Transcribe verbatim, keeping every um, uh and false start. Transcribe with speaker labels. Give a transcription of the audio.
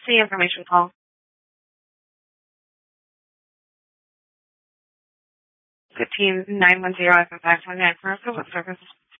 Speaker 1: See information call. Good team nine one zero F F five twenty nine for what service?